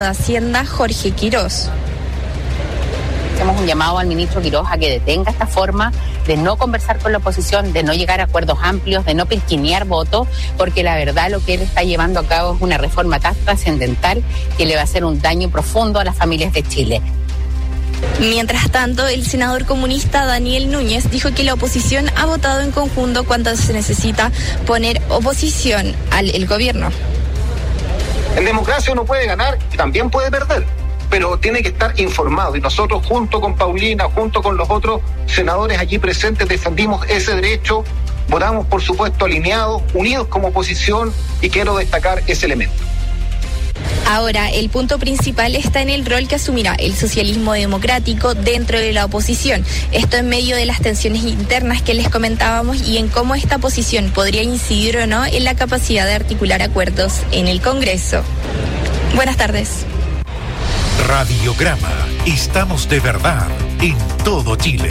de Hacienda, Jorge Quirós. Hacemos un llamado al ministro Quirós a que detenga esta forma de no conversar con la oposición, de no llegar a acuerdos amplios, de no pilquinear votos, porque la verdad lo que él está llevando a cabo es una reforma tan trascendental que le va a hacer un daño profundo a las familias de Chile. Mientras tanto, el senador comunista Daniel Núñez dijo que la oposición ha votado en conjunto cuando se necesita poner oposición al gobierno. En democracia uno puede ganar y también puede perder, pero tiene que estar informado. Y nosotros, junto con Paulina, junto con los otros senadores aquí presentes, defendimos ese derecho, votamos, por supuesto, alineados, unidos como oposición, y quiero destacar ese elemento. Ahora, el punto principal está en el rol que asumirá el socialismo democrático dentro de la oposición. Esto en medio de las tensiones internas que les comentábamos y en cómo esta posición podría incidir o no en la capacidad de articular acuerdos en el Congreso. Buenas tardes. Radiograma. Estamos de verdad en todo Chile.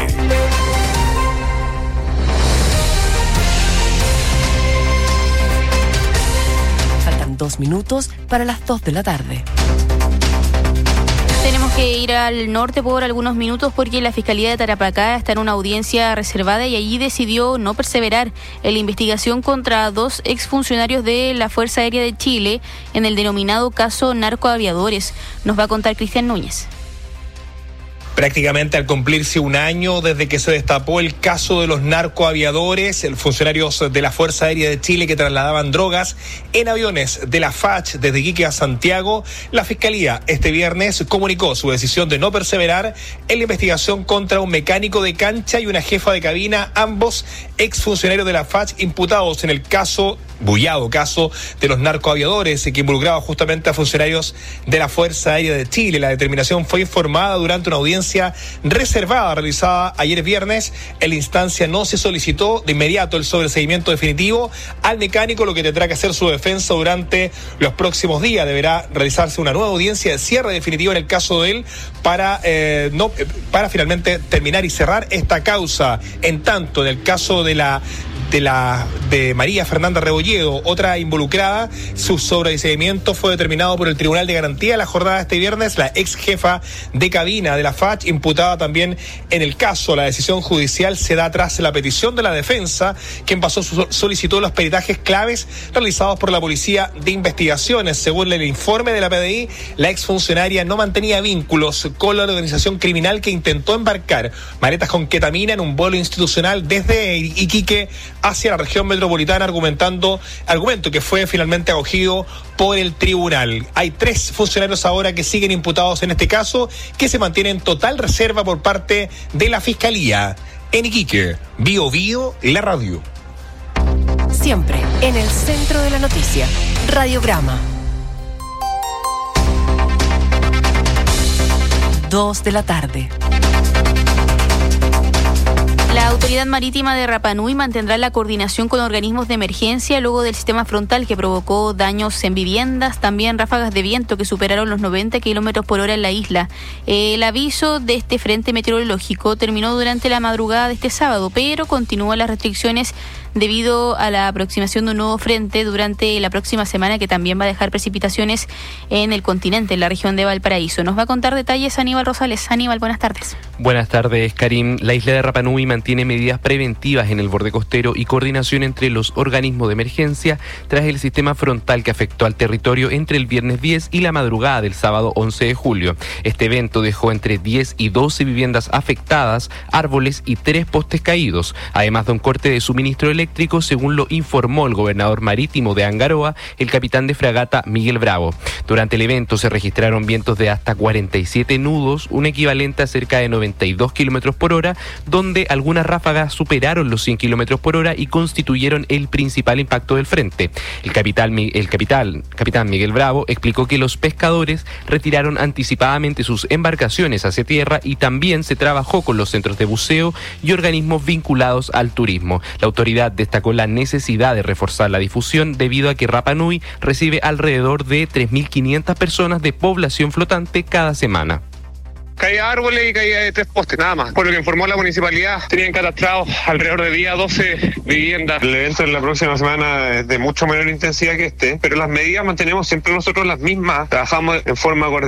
Faltan 2 minutos para las 2 de la tarde. Tenemos que ir al norte por algunos minutos porque la Fiscalía de Tarapacá está en una audiencia reservada y allí decidió no perseverar en la investigación contra 2 exfuncionarios de la Fuerza Aérea de Chile en el denominado caso Narcoaviadores. Nos va a contar Cristian Núñez. Prácticamente al cumplirse un año desde que se destapó el caso de los narcoaviadores, funcionarios de la Fuerza Aérea de Chile que trasladaban drogas en aviones de la FACH desde Iquique a Santiago, la Fiscalía este viernes comunicó su decisión de no perseverar en la investigación contra un mecánico de cancha y una jefa de cabina, ambos exfuncionarios de la FACH imputados en el bullado caso de los narcoaviadores que involucraba justamente a funcionarios de la Fuerza Aérea de Chile. La determinación fue informada durante una audiencia reservada realizada ayer viernes. En la instancia no se solicitó de inmediato el sobreseimiento definitivo al mecánico, lo que tendrá que hacer su defensa durante los próximos días. Deberá realizarse una nueva audiencia de cierre definitivo en el caso de él para finalmente terminar y cerrar esta causa. En tanto, en el caso de María Fernanda Rebolledo, otra involucrada, su sobreseimiento fue determinado por el Tribunal de Garantía. La jornada de este viernes, la ex jefa de cabina de la FACH, imputada también en el caso. La decisión judicial se da tras la petición de la defensa, quien solicitó los peritajes claves realizados por la Policía de Investigaciones. Según el informe de la PDI, la exfuncionaria no mantenía vínculos con la organización criminal que intentó embarcar maletas con ketamina en un vuelo institucional desde Iquique hacia la región metropolitana, argumento que fue finalmente acogido por el tribunal. Hay 3 funcionarios ahora que siguen imputados en este caso, que se mantienen en total reserva por parte de la Fiscalía. En Iquique, Bio Bio, la radio. Siempre en el centro de la noticia. Radiograma. 2 de la tarde. La Autoridad Marítima de Rapa Nui mantendrá la coordinación con organismos de emergencia luego del sistema frontal que provocó daños en viviendas, también ráfagas de viento que superaron los 90 kilómetros por hora en la isla. El aviso de este frente meteorológico terminó durante la madrugada de este sábado, pero continúan las restricciones debido a la aproximación de un nuevo frente durante la próxima semana, que también va a dejar precipitaciones en el continente, en la región de Valparaíso. Nos va a contar detalles Aníbal Rosales. Aníbal, buenas tardes. Buenas tardes, Karim. La isla de Rapa Nui mantiene medidas preventivas en el borde costero y coordinación entre los organismos de emergencia tras el sistema frontal que afectó al territorio entre el viernes 10 y la madrugada del sábado 11 de julio. Este evento dejó entre 10 y 12 viviendas afectadas, árboles y 3 postes caídos, además de un corte de suministro eléctrico, según lo informó el gobernador marítimo de Angaroa, el capitán de fragata Miguel Bravo. Durante el evento se registraron vientos de hasta 47 nudos, un equivalente a cerca de 92 kilómetros por hora, donde algunas ráfagas superaron los 100 kilómetros por hora y constituyeron el principal impacto del frente. El capitán Miguel Bravo explicó que los pescadores retiraron anticipadamente sus embarcaciones hacia tierra y también se trabajó con los centros de buceo y organismos vinculados al turismo. La autoridad destacó la necesidad de reforzar la difusión debido a que Rapa Nui recibe alrededor de 3.500 personas de población flotante cada semana. caída de árboles y caída de 3 postes, nada más. Por lo que informó la municipalidad, tenían catastrados alrededor de día 12 viviendas. El evento en la próxima semana es de mucho menor intensidad que pero las medidas mantenemos siempre nosotros las mismas. Trabajamos en forma coordinada